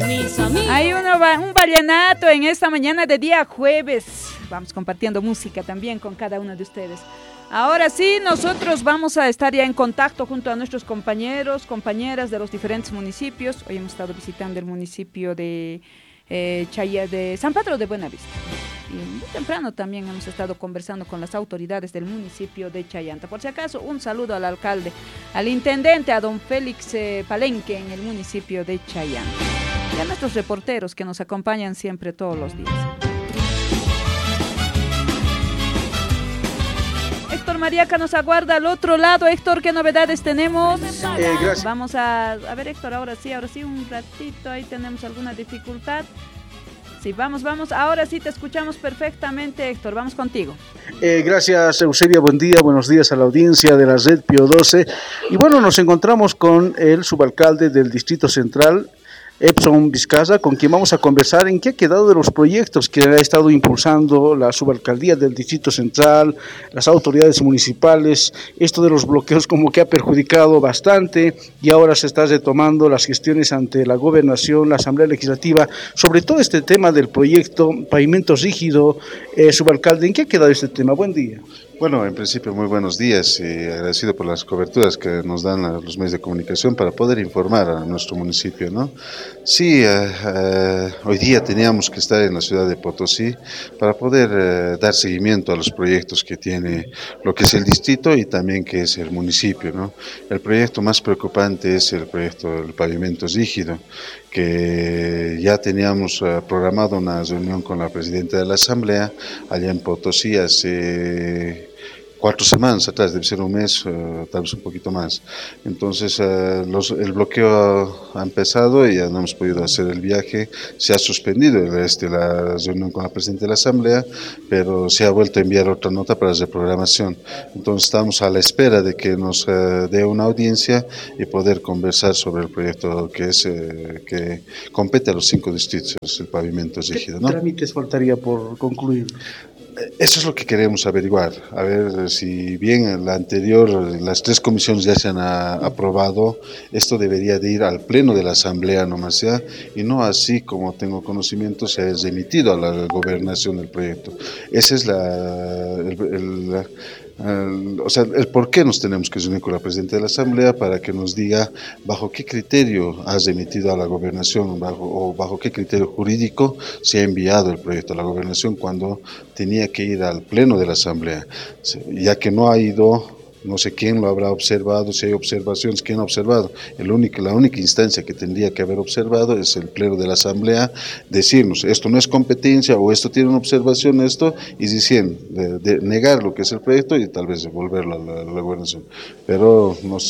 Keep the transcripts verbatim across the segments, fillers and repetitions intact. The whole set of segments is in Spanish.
Hay uno, un vallenato en esta mañana de día jueves. Vamos compartiendo música también con cada uno de ustedes. Ahora sí, nosotros vamos a estar ya en contacto junto a nuestros compañeros, compañeras de los diferentes municipios. Hoy hemos estado visitando el municipio de eh, Chaya, de San Pedro de Buenavista. Y muy temprano también hemos estado conversando con las autoridades del municipio de Chayanta. Por si acaso, un saludo al alcalde, al intendente, a don Félix eh, Palenque en el municipio de Chayanta. Y a nuestros reporteros que nos acompañan siempre todos los días. Héctor Mariaca nos aguarda al otro lado. Héctor, ¿qué novedades tenemos? Eh, gracias. Vamos a, a ver, Héctor, ahora sí, ahora sí, un ratito, ahí tenemos alguna dificultad. Sí, vamos, vamos, ahora sí te escuchamos perfectamente, Héctor, vamos contigo. Eh, gracias, Eusebia, buen día, buenos días a la audiencia de la Red Pío doce. Y bueno, nos encontramos con el subalcalde del Distrito Central, Epson Vizcarra, con quien vamos a conversar en qué ha quedado de los proyectos que ha estado impulsando la subalcaldía del Distrito Central, las autoridades municipales. Esto de los bloqueos como que ha perjudicado bastante y ahora se está retomando las gestiones ante la gobernación, la Asamblea Legislativa, sobre todo este tema del proyecto Pavimento Rígido. Eh, subalcalde, ¿en qué ha quedado este tema? Buen día. Bueno, en principio muy buenos días y agradecido por las coberturas que nos dan los medios de comunicación para poder informar a nuestro municipio, ¿no? Sí, uh, uh, hoy día teníamos que estar en la ciudad de Potosí para poder uh, dar seguimiento a los proyectos que tiene lo que es el distrito y también que es el municipio, ¿no? El proyecto más preocupante es el proyecto del pavimento rígido, que ya teníamos uh, programado una reunión con la presidenta de la Asamblea allá en Potosí hace cuatro semanas atrás, debe ser un mes, uh, tal vez un poquito más. Entonces uh, los, el bloqueo ha empezado y ya no hemos podido hacer el viaje. Se ha suspendido el, este, la reunión con la presidenta de la Asamblea, pero se ha vuelto a enviar otra nota para reprogramación. Entonces estamos a la espera de que nos uh, dé una audiencia y poder conversar sobre el proyecto que es uh, que compete a los cinco distritos, el pavimento rígido, ¿no? ¿Qué trámites faltaría por concluir? Eso es lo que queremos averiguar, a ver si bien la anterior, las tres comisiones ya se han a, aprobado, esto debería de ir al pleno de la Asamblea nomás ya, y no así como tengo conocimiento se ha remitido a la gobernación del proyecto. Ese es la, el, el, la Uh, o sea, el por qué nos tenemos que reunir con la presidenta de la Asamblea para que nos diga bajo qué criterio ha remitido a la gobernación bajo, o bajo qué criterio jurídico se ha enviado el proyecto a la gobernación cuando tenía que ir al pleno de la Asamblea, ya que no ha ido. No sé quién lo habrá observado, si hay observaciones, quién ha observado. El único, la única instancia que tendría que haber observado es el pleno de la Asamblea, decirnos esto no es competencia o esto tiene una observación, esto, y diciendo, de, de negar lo que es el proyecto y tal vez devolverlo a la, a la gobernación. Pero no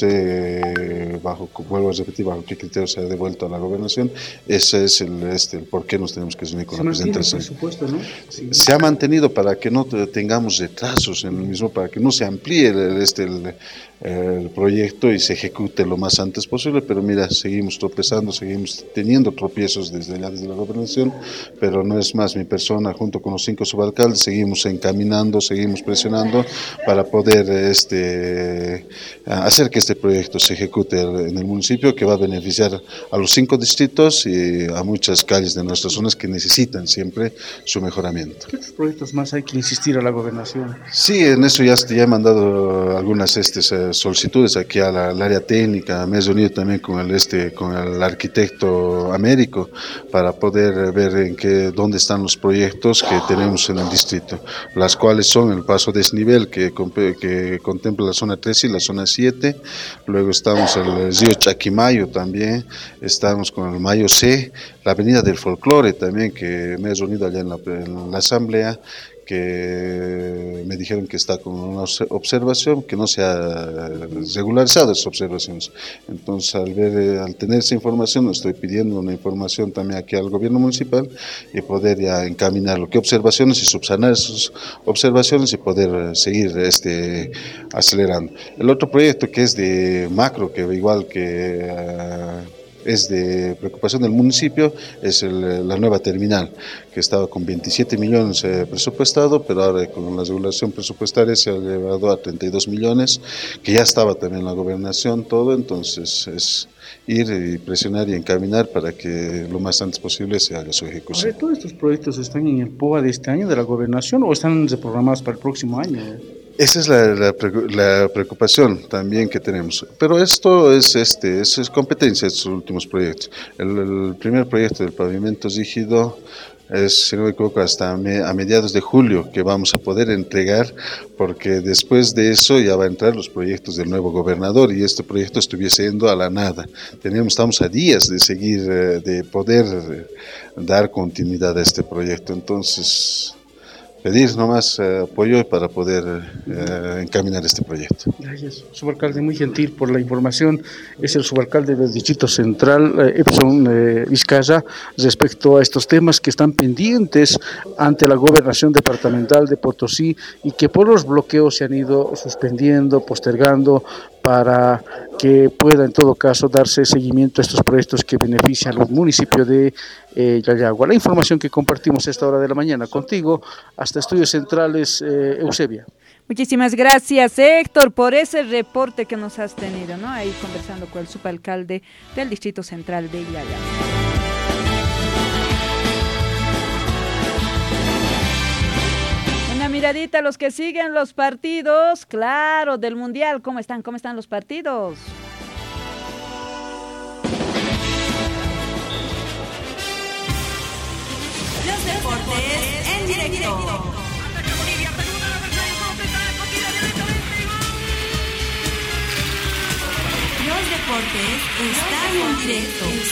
sé, bajo, vuelvo a repetir, bajo qué criterio se ha devuelto a la gobernación, ese es el, este, el por qué nos tenemos que reunir con la presidenta. Se mantiene el presupuesto, ¿no? Sí. Se ha mantenido para que no tengamos retrasos en el mismo, para que no se amplíe el, este, El, el proyecto y se ejecute lo más antes posible, pero mira, seguimos tropezando, seguimos teniendo tropiezos desde allá, desde la gobernación, pero no es más mi persona, junto con los cinco subalcaldes, seguimos encaminando, seguimos presionando para poder este, hacer que este proyecto se ejecute en el municipio, que va a beneficiar a los cinco distritos y a muchas calles de nuestras zonas que necesitan siempre su mejoramiento. ¿Qué otros proyectos más hay que insistir a la gobernación? Sí, en eso ya, ya he mandado algunas este, solicitudes aquí a la, al área técnica, me he reunido también con el, este, con el arquitecto Américo para poder ver en qué, dónde están los proyectos que tenemos en el distrito, las cuales son el paso desnivel que, que contempla la zona tres y la zona siete, luego estamos en el río Chaquimayo también, estamos con el Mayo C, la avenida del Folclore también, que me he reunido allá en la, en la asamblea, que me dijeron que está con una observación, que no se ha regularizado esas observaciones. Entonces, al ver, al tener esa información, estoy pidiendo una información también aquí al gobierno municipal y poder ya encaminar lo que observaciones y subsanar esas observaciones y poder seguir este acelerando. El otro proyecto que es de macro, que igual que uh, es de preocupación del municipio es el, la nueva terminal, que estaba con veintisiete millones eh, presupuestado, pero ahora con la regulación presupuestaria se ha elevado a treinta y dos millones, que ya estaba también en la gobernación, todo, entonces es ir y presionar y encaminar para que lo más antes posible se haga su ejecución. ¿Todos estos proyectos están en el P O A de este año de la gobernación o están reprogramados para el próximo año? Esa es la, la, la preocupación también que tenemos. Pero esto es, este, es, es competencia de estos últimos proyectos. El, el primer proyecto del pavimento rígido es, si no me equivoco, hasta me, a mediados de julio que vamos a poder entregar, porque después de eso ya va a entrar los proyectos del nuevo gobernador y este proyecto estuviese yendo a la nada. Tenemos, estamos a días de seguir, de poder dar continuidad a este proyecto. Entonces, pedir nomás eh, apoyo para poder eh, encaminar este proyecto. Gracias, subalcalde, muy gentil por la información. Es el subalcalde del Distrito Central, eh, Epson eh, Vizcaya, respecto a estos temas que están pendientes ante la gobernación departamental de Potosí y que por los bloqueos se han ido suspendiendo, postergando, para que pueda en todo caso darse seguimiento a estos proyectos que benefician al municipio de eh, Yayagua. La información que compartimos a esta hora de la mañana contigo, hasta Estudios Centrales, eh, Eusebia. Muchísimas gracias, Héctor, por ese reporte que nos has tenido, ¿no? Ahí conversando con el subalcalde del Distrito Central de Yayagua. Una miradita a los que siguen los partidos, claro, del Mundial. ¿Cómo están? ¿Cómo están los partidos? Los deportes en directo. Los deportes están en directo.